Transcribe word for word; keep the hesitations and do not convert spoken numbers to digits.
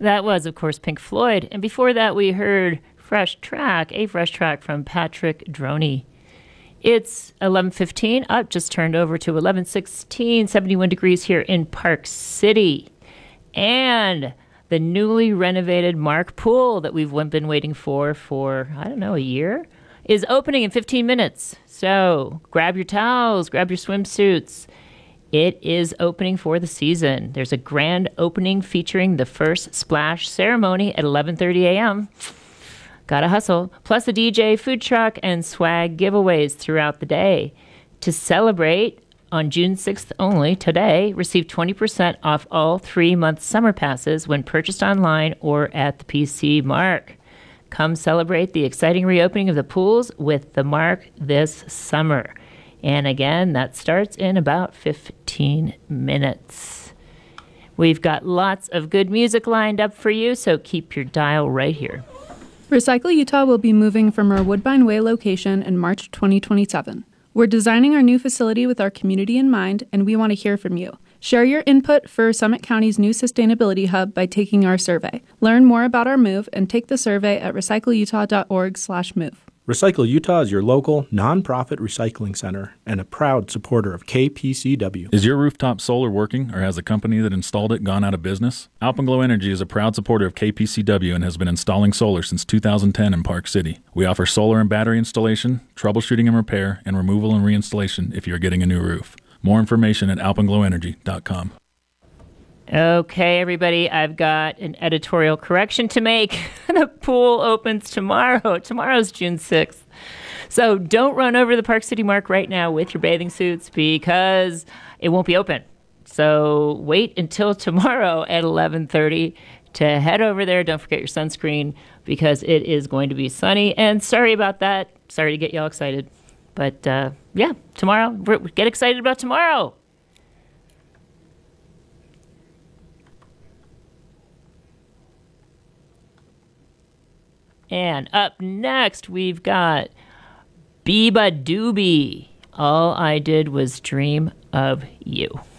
That was, of course, Pink Floyd. And before that, we heard Fresh Track, a fresh track from Patrick Droney. It's eleven fifteen, up, just turned over to eleven sixteen, seventy-one degrees here in Park City. And the newly renovated Mark Pool that we've been waiting for for, I don't know, a year, is opening in fifteen minutes. So grab your towels, grab your swimsuits. It is opening for the season. There's a grand opening featuring the first splash ceremony at eleven thirty a.m. Gotta hustle. Plus a D J, food truck, and swag giveaways throughout the day. To celebrate, on June sixth only, today, receive twenty percent off all three-month summer passes when purchased online or at the P C Mark. Come celebrate the exciting reopening of the pools with the Mark this summer. And again, that starts in about fifteen minutes. We've got lots of good music lined up for you, so keep your dial right here. Recycle Utah will be moving from our Woodbine Way location in March twenty twenty-seven. We're designing our new facility with our community in mind, and we want to hear from you. Share your input for Summit County's new sustainability hub by taking our survey. Learn more about our move and take the survey at recycleutah.org slash move. Recycle Utah is your local, nonprofit recycling center and a proud supporter of K P C W. Is your rooftop solar working, or has the company that installed it gone out of business? Alpenglow Energy is a proud supporter of K P C W and has been installing solar since two thousand ten in Park City. We offer solar and battery installation, troubleshooting and repair, and removal and reinstallation if you're getting a new roof. More information at alpenglow energy dot com. Okay, everybody, I've got an editorial correction to make. The pool opens tomorrow. Tomorrow's June sixth. So don't run over to the Park City Mark right now with your bathing suits because it won't be open. So wait until tomorrow at eleven thirty to head over there. Don't forget your sunscreen because it is going to be sunny. And sorry about that. Sorry to get y'all excited. But uh, yeah, tomorrow. We're, get excited about tomorrow. And up next, we've got Biba Doobie. All I Did Was Dream of You.